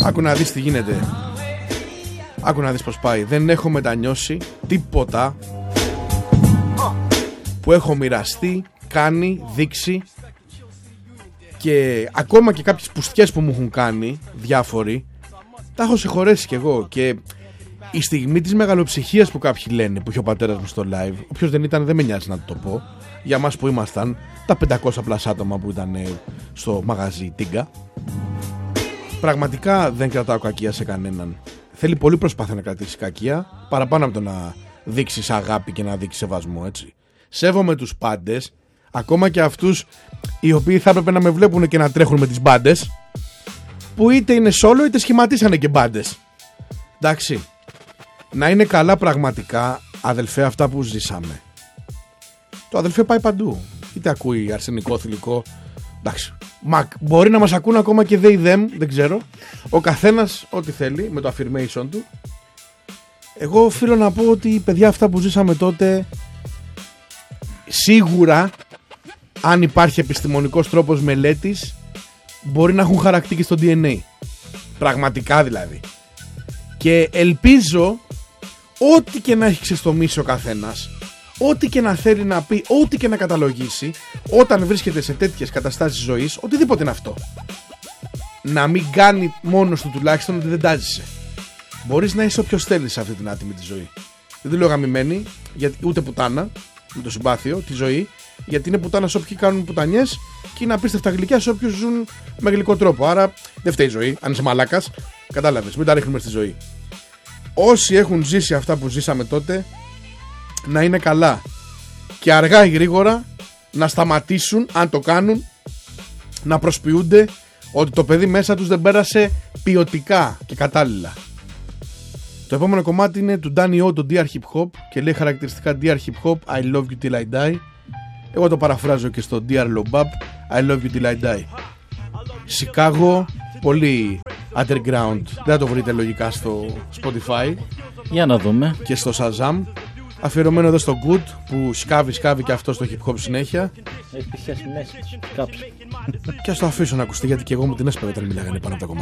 Άκου να δεις τι γίνεται. Άκου να δεις πως πάει. Δεν έχω μετανιώσει τίποτα που έχω μοιραστεί, κάνει, δείξει. Και ακόμα και κάποιες πουστιές που μου έχουν κάνει διάφοροι, τα έχω συγχωρέσει κι εγώ. Και η στιγμή της μεγαλοψυχίας που κάποιοι λένε, που είχε ο πατέρας μου στο live, όποιος δεν ήταν δεν με νοιάζει να το πω, για μας που ήμασταν τα 500 πλάς άτομα που ήταν στο μαγαζί Τίγκα, πραγματικά δεν κρατάω κακία σε κανέναν. Θέλει πολύ προσπάθεια να κρατήσει κακία, παραπάνω από το να δείξεις αγάπη και να δείξεις σεβασμό, έτσι. Σέβομαι τους πάντες, ακόμα και αυτούς οι οποίοι θα έπρεπε να με βλέπουν και να τρέχουν με τις μπάντες, που είτε είναι solo είτε σχηματίσανε και μπάντες. Εντάξει. Να είναι καλά πραγματικά, αδελφέ, αυτά που ζήσαμε. Το αδελφέ πάει παντού. Είτε ακούει αρσενικό, θηλυκό. Εντάξει. Μπορεί να μας ακούν ακόμα και they them, δεν ξέρω. Ο καθένας ό,τι θέλει με το affirmation του. Εγώ οφείλω να πω ότι παιδιά, αυτά που ζήσαμε τότε, σίγουρα αν υπάρχει επιστημονικός τρόπος μελέτης, μπορεί να έχουν χαρακτεί και στο DNA. Πραγματικά δηλαδή. Και ελπίζω, ό,τι και να έχει ξεστομίσει ο καθένας, ό,τι και να θέλει να πει, ό,τι και να καταλογίσει, όταν βρίσκεται σε τέτοιες καταστάσεις ζωής, οτιδήποτε είναι αυτό, να μην κάνει μόνος του τουλάχιστον ότι δεν τάζησε. Μπορείς να είσαι όποιος θέλεις σε αυτή την άτιμη τη ζωή. Δεν το λέω γαμημένη, ούτε πουτάνα, με το συμπάθειο, τη ζωή, γιατί είναι πουτάνα σε όποιοι κάνουν πουτανιές και είναι απίστευτα γλυκιά σε όποιους ζουν με γλυκό τρόπο. Άρα δεν φταίει η ζωή, αν είσαι μαλάκας, κατάλαβες, μην τα ρίχνουμε στη ζωή. Όσοι έχουν ζήσει αυτά που ζήσαμε τότε, να είναι καλά και αργά ή γρήγορα να σταματήσουν, αν το κάνουν, να προσποιούνται ότι το παιδί μέσα τους δεν πέρασε ποιοτικά και κατάλληλα. Το επόμενο κομμάτι είναι του Danny O, το Dear Hip Hop, και λέει χαρακτηριστικά Dear Hip Hop, I love you till I die. Εγώ το παραφράζω και στο Dear Lobab, I love you till I die. Σικάγο, πολύ underground, δεν θα το βρείτε λογικά στο Spotify. Για να δούμε. Και στο Shazam. Αφιερωμένο εδώ στο Good, που σκάβει και αυτό στο hip hop συνέχεια. Έχει πιάσει μέση κάποιος. Και ας το αφήσω να ακουστεί, γιατί και εγώ μου την έσπερα όταν μιλάγανε πάνω από τα κομμάτια.